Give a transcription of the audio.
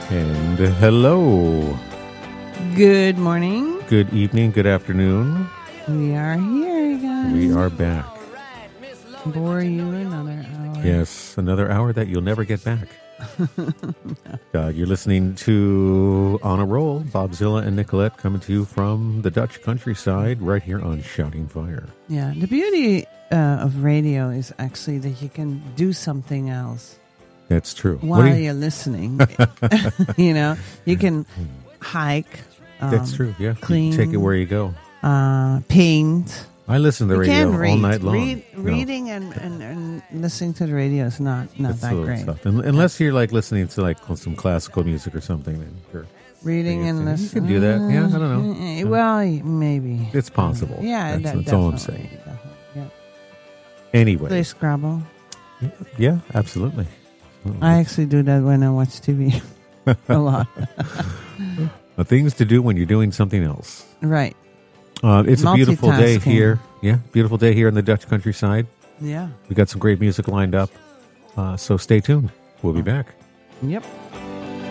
And hello. Good morning. Good evening. Good afternoon. We are here again. We are back. Bore you another hour. Yes, another hour that you'll never get back. You're listening to On a Roll, Bob Zilla and Nicolette coming to you from the Dutch countryside right here on Shouting Fire. Yeah, the beauty of radio is actually that you can do something else. That's true. While you're listening. You can hike. That's true, yeah. Clean. You can take it where you go. Paint. I listen to the radio all night long. Reading and listening to the radio is not that great. Stuff. Unless you're like listening to like some classical music or something. Then you're reading and listening. You can do that. Yeah, I don't know. Well, maybe. It's possible. Yeah, that's all I'm saying. Yeah. Anyway. Play Scrabble. Yeah, absolutely. I actually do that when I watch TV. A lot. The things to do when you're doing something else. Right. It's a beautiful day here. Yeah, beautiful day here in the Dutch countryside. Yeah. We got some great music lined up. So stay tuned. We'll be back. Yep.